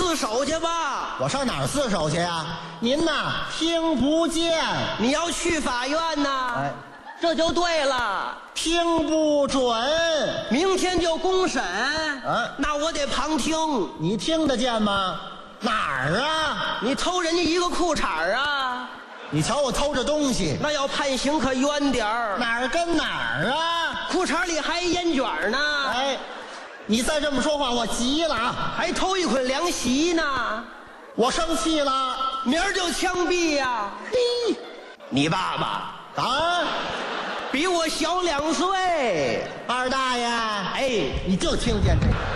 自首去吧。 我上哪儿自首去呀？您呐，听不见。 你要去法院呐？ 哎， 这就对了。 听不准。 明天就公审。那我得旁听。 你听得见吗？哪儿啊？ 你偷人家一个裤衩啊？ 你瞧我偷着东西， 那要判刑可冤点儿。 哪儿跟哪儿啊？ 裤衩里还烟卷呢。 哎，你再这么说话，我急了啊！ 还偷一捆凉席呢。 我生气了， 明儿就枪毙呀！ 嘿， 你爸爸啊， 比我小2岁。 二大爷， 哎， 你就听见这个。